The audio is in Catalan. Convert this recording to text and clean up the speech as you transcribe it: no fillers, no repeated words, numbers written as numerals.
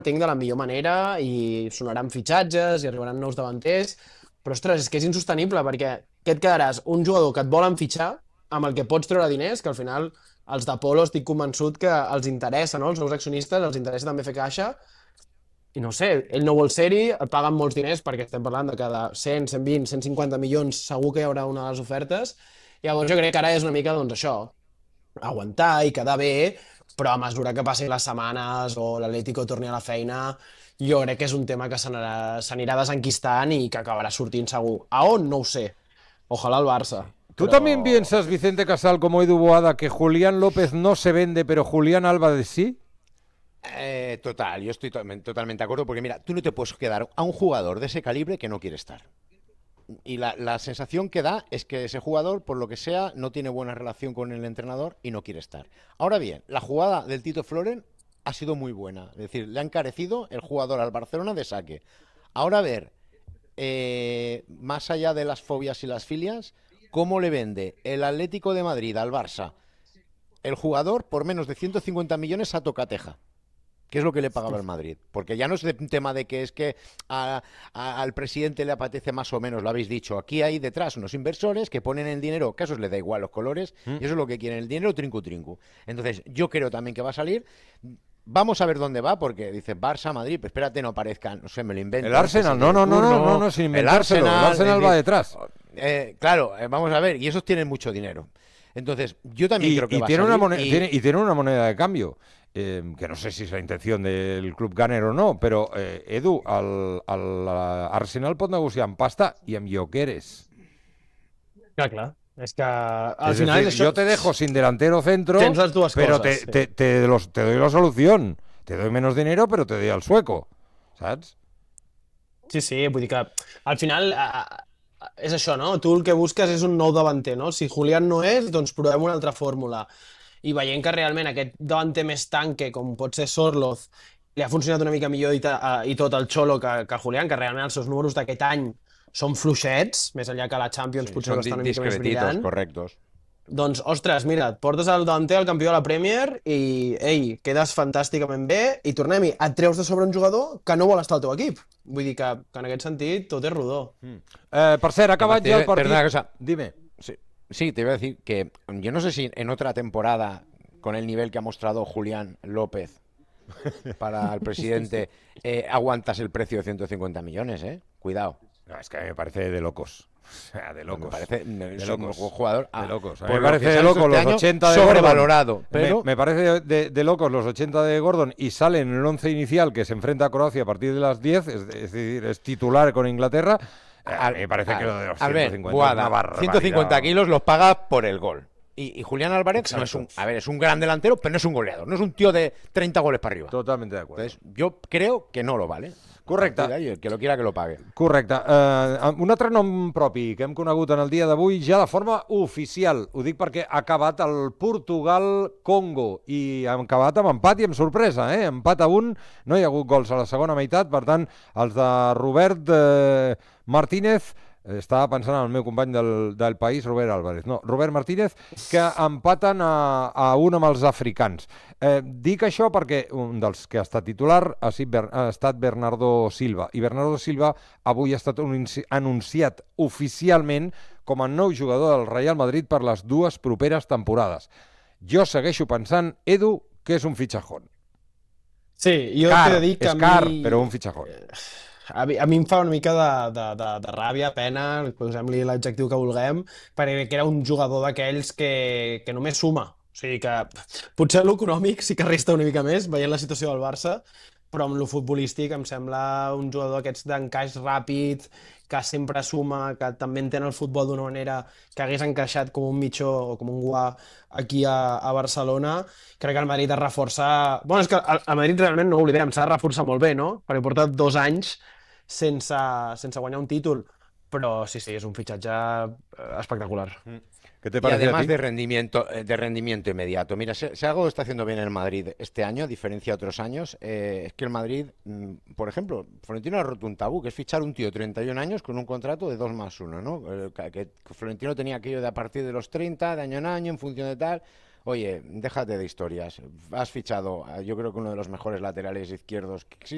entenc, de la millor manera i sonaran fitxatges i arribaran nous davanters, però, ostres, és que és insostenible perquè què et quedaràs? Un jugador que et volen fitxar, amb el que pots treure diners, que al final els d'Apolo estic convençut que els interessa, no? Els nous accionistes els interessa també fer caixa, i no sé, ell no vol ser-hi, et paguen molts diners perquè estem parlant de cada 100, 120, 150 milions segur que hi haurà una de les ofertes. Llavors jo crec que ara és una mica, doncs, això, aguantar i quedar bé, però a mesura que passin les setmanes o l'Atlético torni a la feina, jo crec que és un tema que s'anirà desenquistant i que acabarà sortint segur. A on? No ho sé. Ojalà el Barça. ¿Tú Però... también piensas, Vicente Casal, como Edu Boada, que Julián López no se vende, pero Julián Álvarez sí? Total, yo estoy totalmente de acuerdo porque mira, tú no te puedes quedar a un jugador de ese calibre que no quiere estar. Y la sensación que da es que ese jugador, por lo que sea, no tiene buena relación con el entrenador y no quiere estar. Ahora bien, la jugada del Tito Floren ha sido muy buena. Es decir, le ha encarecido el jugador al Barcelona de saque. Ahora a ver, más allá de las fobias y las filias, ¿cómo le vende el Atlético de Madrid al Barça el jugador por menos de 150 millones a tocateja? ¿Qué es lo que le pagaba el Madrid? Porque ya no es un tema de que es que al presidente le apetece más o menos, lo habéis dicho. Aquí hay detrás unos inversores que ponen el dinero, que a esos les da igual los colores, y eso es lo que quieren, el dinero trincu trincu. Entonces, yo creo también que va a salir. Vamos a ver dónde va, porque dice Barça, Madrid, pero espérate, no aparezcan, no sé, me lo invento. El Arsenal, no, sin inventárselo, el Arsenal va detrás. Claro, vamos a ver, y esos tienen mucho dinero. Entonces, yo también creo que va a salir. Y tiene una moneda de cambio. Que no sé si és la intenció del club Gunner o no, però, Edu, l'Arsenal pot negociar amb pasta i amb Gyökeres. Clar. És que al es final decir, això... yo te dejo sin delantero centro, tens les dues pero coses, te doy la solución. Te doy menos dinero, pero te doy al sueco. ¿Sabes? Sí, vull dir que al final és això, no? Tu el que busques és un nou davanter, no? Si Julián no és, doncs provem una altra fórmula. I veient que realment aquest davanter més tanque, com pot ser Sorloz, li ha funcionat una mica millor i tot el Xolo que Julián, que realment els seus números d'aquest any són fluixets, més enllà que la Champions potser va estar una mica més brillant. Correctos. Doncs, ostres, mira, et portes el davanter al campió de la Premier i, ei, quedes fantàsticament bé i tornem-hi, et treus de sobre un jugador que no vol estar al teu equip. Vull dir que en aquest sentit tot és rodó. Per cert, ha acabat ja el partit. Perdona, cosa. Dime. Sí, te iba a decir que yo no sé si en otra temporada, con el nivel que ha mostrado Julián López para el presidente, aguantas el precio de 150 millones, ¿eh? Cuidado. No, es que a mí me parece de locos. O sea, de locos. Me parece de locos. locos. Jugador. De locos. A mí Por me parece de locos los 80 de sobrevalorado, Gordon. pero... Me parece de locos los 80 de Gordon y sale en el 11 inicial que se enfrenta a Croacia a partir de las 10, es decir, es titular con Inglaterra. Me parece que lo de los 150 Buada, es una barbaridad. 150 kilos los paga por el gol. Y Julián Álvarez no es un... A ver, es un gran delantero, pero no es un goleador. No es un tío de 30 goles para arriba. Totalmente de acuerdo. Entonces, yo creo que no lo vale. Correcte. I el que lo quiera que lo pague. Correcte. Un altre nom propi que hem conegut en el dia d'avui ja de forma oficial. Ho dic perquè ha acabat el Portugal-Congo i ha acabat amb empat i amb sorpresa. Empat a 1, no hi ha hagut gols a la segona meitat, per tant, els de Robert Martínez, estava pensant en el meu company del País, Robert Álvarez. No, Robert Martínez, que empaten a 1 amb els africans. Dic això perquè un dels que ha estat titular ha estat Bernardo Silva. I Bernardo Silva avui ha estat anunciat oficialment com a nou jugador del Real Madrid per les 2 properes temporades. Jo segueixo pensant, Edu, que és un fitxajón. Sí, jo t'he de dir que és car, però un fitxajón. A mi em fa una mica de ràbia, pena, posem-li l'adjectiu que vulguem, perquè que era un jugador d'aquells que només suma. O sigui que potser l'econòmic sí que resta una mica més, veient la situació del Barça, però amb lo futbolístic em sembla un jugador d'aquests d'encaix ràpid, que sempre suma, que també entén el futbol d'una manera que hagués encaixat com un mitjó o com un guà aquí a Barcelona. Crec que el Madrid es reforça... Bueno, és que el Madrid realment, no ho oblidem, s'ha de reforçar molt bé, no? Perquè porta 2 anys sense guanyar un títol, però sí, és un fitxatge espectacular. ¿Qué te Y parece además a ti? de rendimiento inmediato. Mira, si algo está haciendo bien el Madrid este año, a diferencia de otros años, es que el Madrid, por ejemplo, Florentino ha roto un tabú, que es fichar un tío de 31 años con un contrato de 2+1, ¿no? Que Florentino tenía aquello de a partir de los 30, de año en año, en función de tal. Oye, déjate de historias. Has fichado, yo creo que uno de los mejores laterales izquierdos que existe.